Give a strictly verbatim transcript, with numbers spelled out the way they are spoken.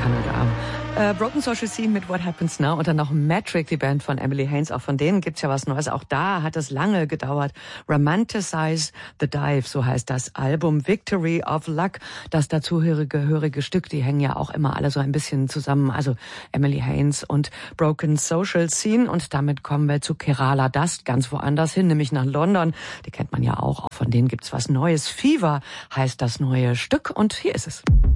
Kanada. Äh, Broken Social Scene mit What Happens Now und dann noch Metric, die Band von Emily Haines. Auch von denen gibt's ja was Neues. Auch da hat es lange gedauert. Romanticize the Dive, so heißt das Album. Victory of Luck, das dazugehörige Stück, die hängen ja auch immer alle so ein bisschen zusammen. Also Emily Haines und Broken Social Scene. Und damit kommen wir zu Kerala Dust, ganz woanders hin, nämlich nach London. Die kennt man ja auch. Auch von denen gibt's was Neues. Fever heißt das neue Stück und hier ist es.